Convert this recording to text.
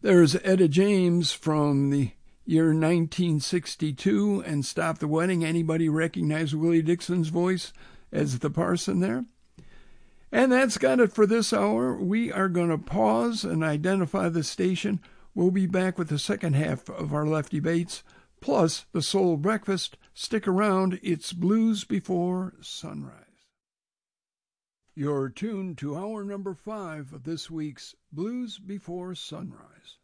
There's Etta James from the year 1962 and Stop the Wedding. Anybody recognize Willie Dixon's voice as the parson there? And that's got it for this hour. We are going to pause and identify the station. We'll be back with the second half of our Lefty Bates, plus the Soul Breakfast. Stick around. It's Blues Before Sunrise. You're tuned to hour number 5 of this week's Blues Before Sunrise.